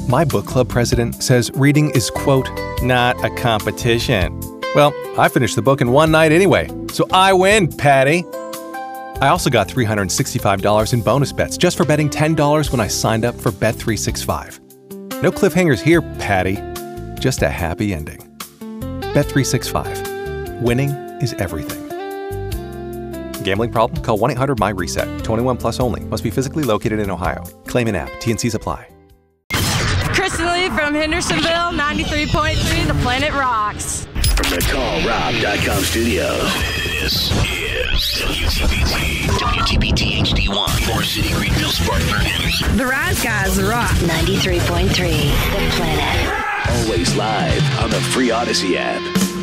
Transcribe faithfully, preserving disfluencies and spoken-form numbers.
My book club president says reading is, quote, not a competition. Well, I finished the book in one night anyway, so I win, Patty. I also got three hundred sixty-five dollars in bonus bets just for betting ten dollars when I signed up for Bet three sixty-five. No cliffhangers here, Patty. Just a happy ending. Bet three sixty-five. Winning is everything. Gambling problem? Call one eight hundred my reset. twenty-one plus only. Must be physically located in Ohio. Claim in app. T and C's apply. Kristen Lee from Hendersonville, ninety-three point three, The Planet Rocks. From the call rob dot com studios. This is W T B T. W T B T H D one. Forest City, Greenville, Spartanburg, Henderson. The Rise Guys rock. ninety-three point three, The Planet. Always live on the free Odyssey app.